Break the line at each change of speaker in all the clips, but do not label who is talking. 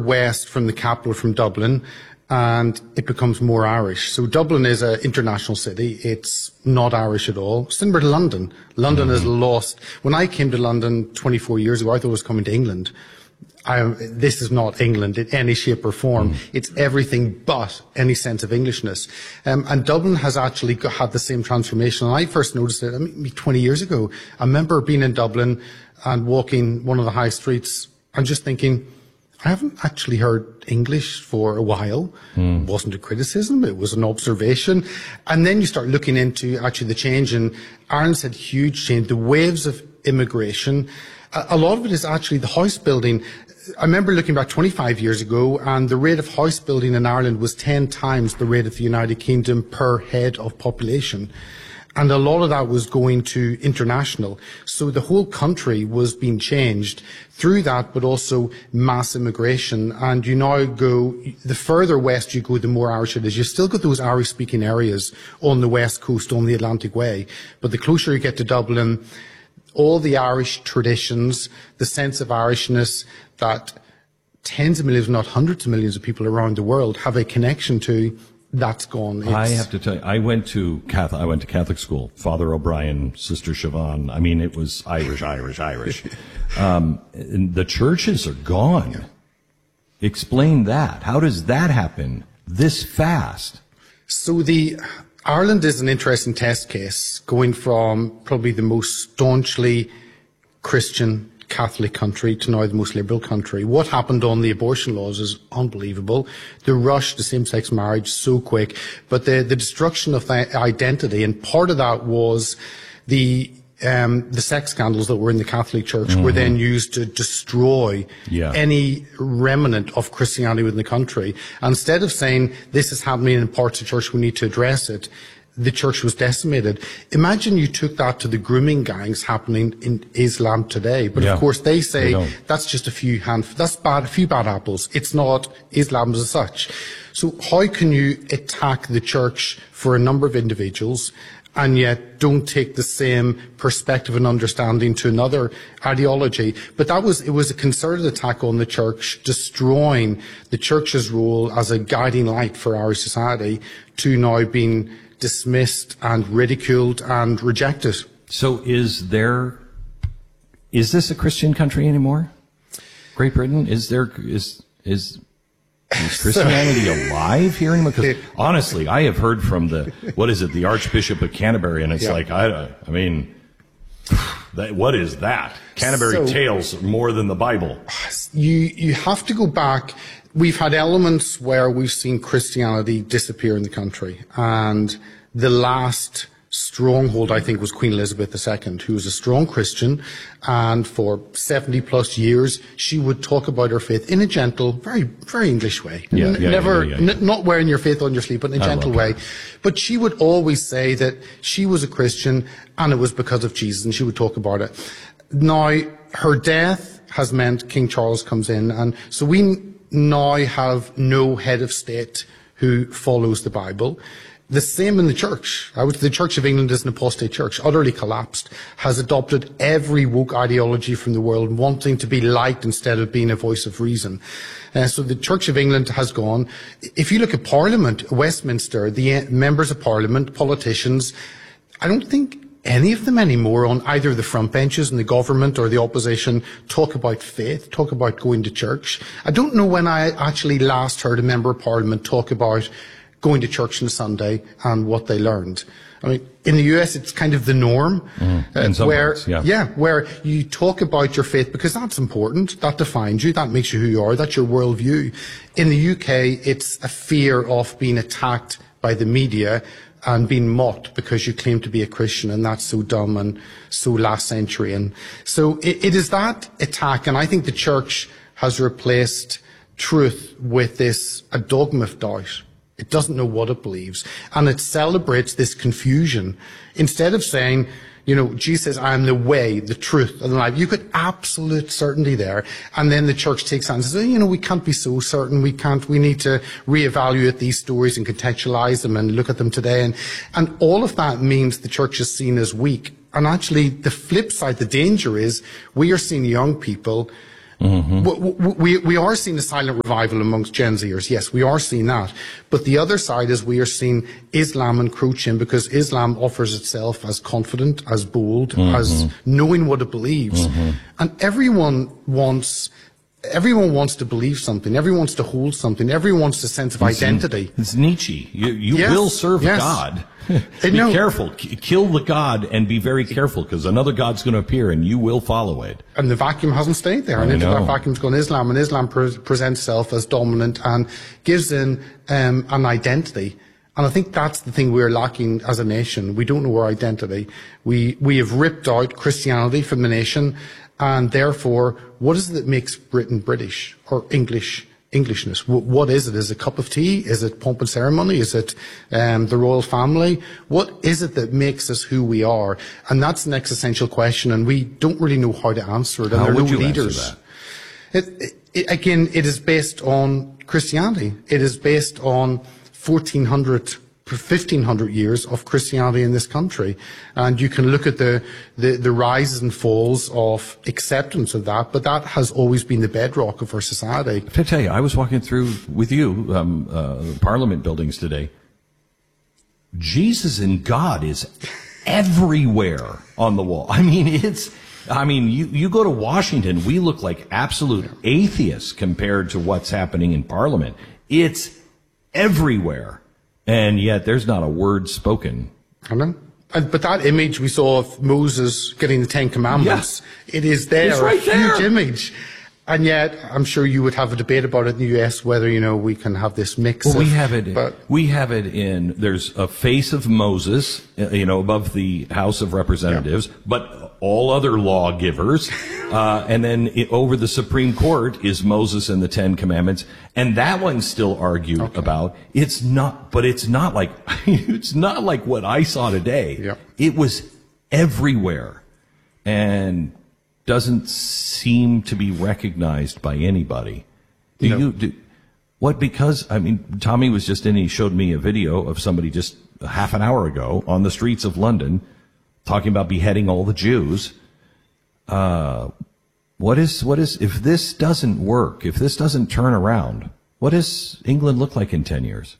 west from the capital, from Dublin, and it becomes more Irish. So Dublin is an international city. It's not Irish at all. Similar to London. London has lost. When I came to London 24 years ago, I thought I was coming to England. This is not England in any shape or form. It's everything but any sense of Englishness. And Dublin has actually had the same transformation. And I first noticed it 20 years ago. I remember being in Dublin and walking one of the high streets and just thinking, I haven't actually heard English for a while. It wasn't a criticism, it was an observation. And then you start looking into actually the change, and Ireland's had huge change. The waves of immigration, a lot of it is actually the house building. I remember looking back 25 years ago, and the rate of house building in Ireland was 10 times the rate of the United Kingdom per head of population. And a lot of that was going to international. So the whole country was being changed through that, but also mass immigration. And you now go, the further west you go, the more Irish it is. You still got those Irish-speaking areas on the west coast, on the Atlantic Way. But the closer you get to Dublin, all the Irish traditions, the sense of Irishness that tens of millions, not hundreds of millions of people around the world have a connection to, that's gone.
I have to tell you, I went to Catholic school. Father O'Brien, Sister Siobhan. I mean, it was Irish. And the churches are gone. Yeah. Explain that. How does that happen this fast?
So Ireland is an interesting test case, going from probably the most staunchly Christian Catholic country to now the most liberal country. What happened on the abortion laws is unbelievable. The rush to same-sex marriage so quick, but the destruction of the identity, and part of that was the sex scandals that were in the Catholic Church were then used to destroy any remnant of Christianity within the country. And instead of saying this is happening in parts of church, we need to address it, the church was decimated. Imagine you took that to the grooming gangs happening in Islam today. But of course they say that's just a few bad apples. It's not Islam as such. So how can you attack the church for a number of individuals and yet don't take the same perspective and understanding to another ideology? But it was a concerted attack on the church, destroying the church's role as a guiding light for Irish society, to now being dismissed and ridiculed and rejected.
So is this a Christian country anymore? Great Britain? Is Christianity alive here anymore? Because honestly, I have heard from the Archbishop of Canterbury, and it's what is that? Canterbury Tales more than the Bible.
You have to go back. We've had elements where we've seen Christianity disappear in the country, and the last stronghold, I think, was Queen Elizabeth II, who was a strong Christian, and for 70 plus years she would talk about her faith in a gentle, very, very English way. Not wearing your faith on your sleeve, but in a gentle way. But she would always say that she was a Christian and it was because of Jesus, and she would talk about it. Now, her death has meant King Charles comes in, and so we now have no head of state who follows the Bible. The same in the church. The Church of England is an apostate church, utterly collapsed, has adopted every woke ideology from the world, wanting to be liked instead of being a voice of reason. So the Church of England has gone. If you look at Parliament, Westminster, the members of Parliament, politicians, I don't think any of them anymore on either the front benches in the government or the opposition talk about faith, talk about going to church. I don't know when I actually last heard a member of Parliament talk about going to church on a Sunday and what they learned. I mean, in the US, it's kind of the norm, where you talk about your faith because that's important, that defines you, that makes you who you are, that's your worldview. In the UK, it's a fear of being attacked by the media and being mocked because you claim to be a Christian, and that's so dumb and so last century. And so it is that attack, and I think the church has replaced truth with a dogma of doubt. It doesn't know what it believes, and it celebrates this confusion. Instead of saying, Jesus says, I am the way, the truth, and the life. You get absolute certainty there. And then the church takes on and says, we can't be so certain. We need to reevaluate these stories and contextualize them and look at them today. And all of that means the church is seen as weak. And actually, the flip side, the danger is we are seeing young people We are seeing a silent revival amongst Gen Zers. Yes, we are seeing that. But the other side is we are seeing Islam encroach in, because Islam offers itself as confident, as bold, as knowing what it believes. And everyone wants to believe something. Everyone wants to hold something. Everyone wants a sense of identity.
It's Nietzsche. You
Yes,
will serve
yes.
God. Be careful. Kill the God and be very careful, because another God's going to appear and you will follow it.
And the vacuum hasn't stayed there. And into
know.
that vacuum's gone Islam. And Islam presents itself as dominant and gives in an identity. And I think that's the thing we're lacking as a nation. We don't know our identity. We have ripped out Christianity from the nation. And therefore, what is it that makes Britain British or Englishness? What is it? Is it a cup of tea? Is it pomp and ceremony? Is it the royal family? What is it that makes us who we are? And that's an existential question, and we don't really know how to answer it. And
How
there are
would
no
you
leaders.
answer that?
Again, it is based on Christianity. It is based on 1,500 years of Christianity in this country. And you can look at the rises and falls of acceptance of that, but that has always been the bedrock of our society.
I tell you, I was walking through with you Parliament buildings today. Jesus and God is everywhere on the wall. You go to Washington, we look like absolute atheists compared to what's happening in Parliament. It's everywhere. And yet there's not a word spoken.
I know. But that image we saw of Moses getting the Ten Commandments, it is there,
It's right
a
there.
huge image. And yet, I'm sure you would have a debate about it in the US, whether, we can have this mix.
Well, we have it in, there's a face of Moses, above the House of Representatives, but all other lawgivers, and then over the Supreme Court is Moses and the Ten Commandments, and that one's still argued about. It's not like, it's not like what I saw today.
Yep.
It was everywhere, and doesn't seem to be recognized by anybody. Because Tommy was just in, he showed me a video of somebody just a half an hour ago on the streets of London talking about beheading all the Jews. What is, if this doesn't work, if this doesn't turn around, what does England look like in 10 years?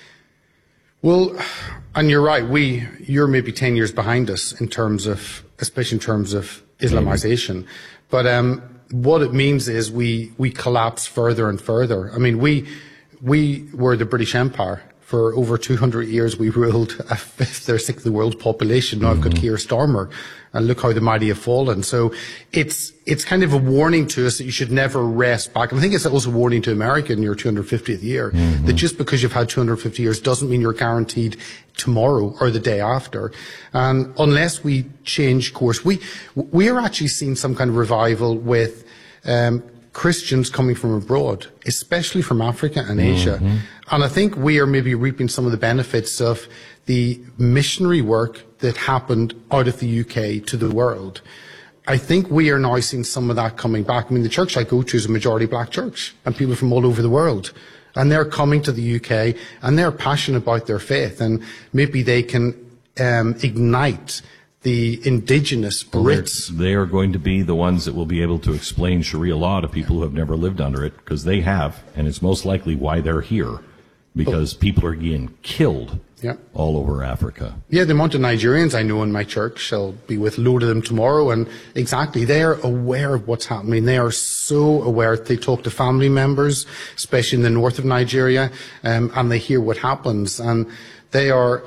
Well, and you're right, you're maybe 10 years behind us especially in terms of Islamization. But what it means is we collapse further and further. We were the British Empire. For over 200 years, we ruled a fifth or sixth of the world's population. Now I've got Keir Starmer, and look how the mighty have fallen. So it's kind of a warning to us that you should never rest back. And I think it's also a warning to America in your 250th year, that just because you've had 250 years doesn't mean you're guaranteed tomorrow or the day after. And unless we change course, we are actually seeing some kind of revival with Christians coming from abroad, especially from Africa and Asia. And I think we are maybe reaping some of the benefits of the missionary work that happened out of the UK to the world. I think we are now seeing some of that coming back. The church I go to is a majority black church, and people from all over the world. And they're coming to the UK, and they're passionate about their faith, and maybe they can ignite the indigenous Brits.
They are going to be the ones that will be able to explain Sharia law to people who have never lived under it, because they have, and it's most likely why they're here, because people are getting killed all over Africa.
Yeah, the amount of Nigerians I know in my church, I'll be with a load of them tomorrow, and exactly, they are aware of what's happening. They are so aware. They talk to family members, especially in the north of Nigeria, and they hear what happens, and they are...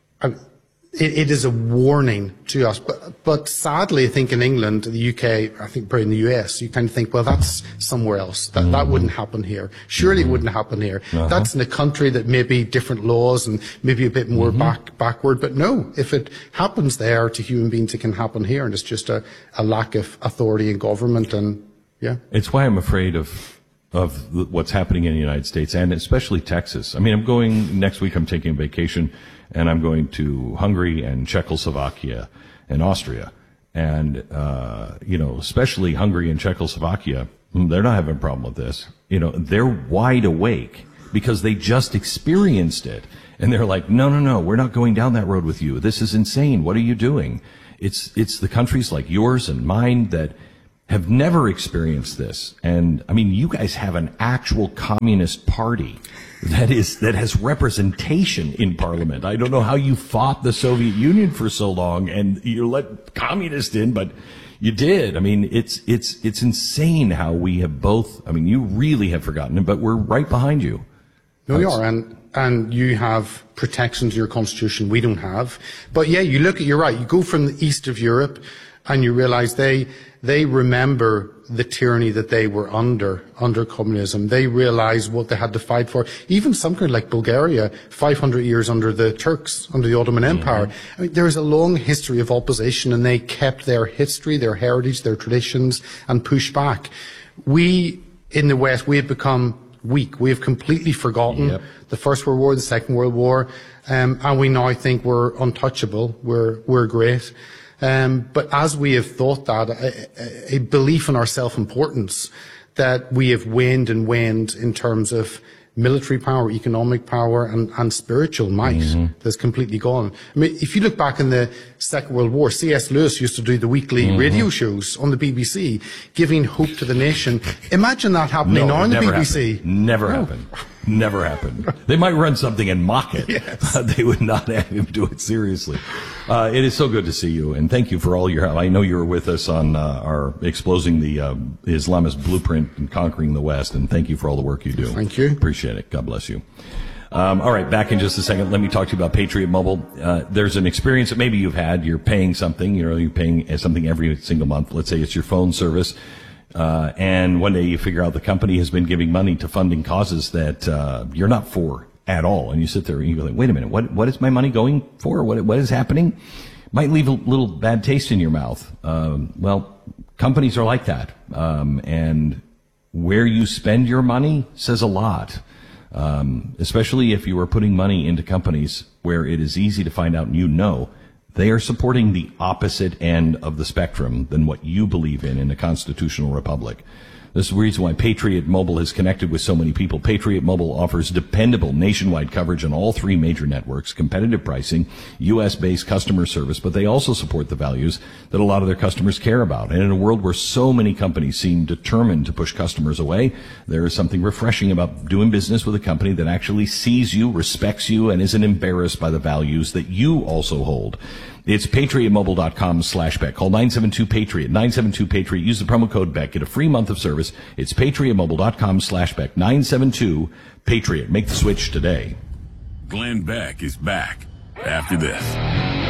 It is a warning to us, but sadly, I think in England, the UK, I think probably in the US, you kind of think, well, that's somewhere else. That wouldn't happen here. Surely it wouldn't happen here. That's in a country that may be different laws and maybe a bit more backward. But no, if it happens there to human beings, it can happen here, and it's just a lack of authority in government. And
it's why I'm afraid of what's happening in the United States, and especially Texas. I'm going next week. I'm taking a vacation, and I'm going to Hungary and Czechoslovakia and Austria. And, especially Hungary and Czechoslovakia, they're not having a problem with this. They're wide awake because they just experienced it. And they're like, no, we're not going down that road with you. This is insane. What are you doing? It's the countries like yours and mine that have never experienced this. And I mean, you guys have an actual communist party that has representation in parliament. I don't know how you fought the Soviet Union for so long and you let communists in, but you did. I mean, it's insane how we have both, I mean, you really have forgotten it, but we're right behind you.
No, we are. And you have protections in your constitution we don't have. But yeah, you're right. You go from the east of Europe and you realize they remember the tyranny that they were under communism. They realize what they had to fight for. Even some country like Bulgaria, 500 years under the Turks, under the Ottoman Empire. I mean, there is a long history of opposition, and they kept their history, their heritage, their traditions, and pushed back. We, in the West, we have become weak. We have completely forgotten the First World War, the Second World War, and we now think we're untouchable. We're great. But as we have thought that, a belief in our self-importance, that we have waned in terms of military power, economic power, and spiritual might, that's completely gone. I mean, if you look back in the Second World War, C.S. Lewis used to do the weekly radio shows on the BBC, giving hope to the nation. Imagine that happening now on the BBC.
Happened. Never happened. Never happened. They might run something and mock it. Yes. They would not have him do it seriously. It is so good to see you, and thank you for all your help. I know you were with us on our Exposing the Islamist Blueprint and Conquering the West, and thank you for all the work you do.
Thank you.
Appreciate it. God bless you. All right, back in just a second. Let me talk to you about Patriot Mobile. There's an experience that maybe you've had. You're paying something. You're paying something every single month. Let's say it's your phone service. And one day you figure out the company has been giving money to funding causes that you're not for at all. And you sit there and you go, like, wait a minute, what is my money going for? What is happening? Might leave a little bad taste in your mouth. Well, companies are like that. And where you spend your money says a lot. Especially if you are putting money into companies where it is easy to find out and they are supporting the opposite end of the spectrum than what you believe in a constitutional republic. This is the reason why Patriot Mobile has connected with so many people. Patriot Mobile offers dependable nationwide coverage on all three major networks, competitive pricing, U.S.-based customer service, but they also support the values that a lot of their customers care about. And in a world where so many companies seem determined to push customers away, there is something refreshing about doing business with a company that actually sees you, respects you, and isn't embarrassed by the values that you also hold. It's patriotmobile.com/Beck. Call 972-PATRIOT, 972-PATRIOT. Use the promo code Beck. Get a free month of service. It's patriotmobile.com/Beck, 972-PATRIOT. Make the switch today.
Glenn Beck is back after this.